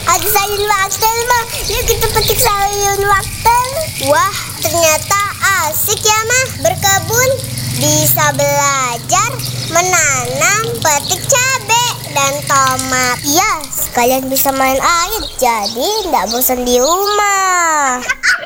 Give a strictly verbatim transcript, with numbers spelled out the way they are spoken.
Ada sayur wortel mah. Yuk kita petik sayur wortel. Wah, ternyata asik ya mah berkebun. Bisa belajar menanam, petik cabai dan tomat. Iya, sekalian bisa main air. Jadi nggak bosan di rumah.